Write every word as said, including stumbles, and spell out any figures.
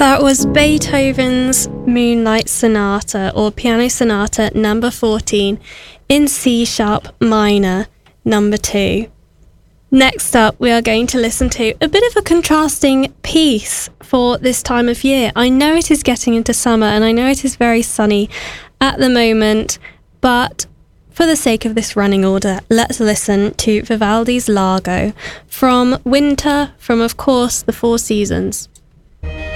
That was Beethoven's Moonlight Sonata, or Piano Sonata number fourteen, in C sharp minor, number two. Next up, we are going to listen to a bit of a contrasting piece for this time of year. I know it is getting into summer and I know it is very sunny at the moment, but for the sake of this running order, let's listen to Vivaldi's Largo from Winter, from, of course, the Four Seasons.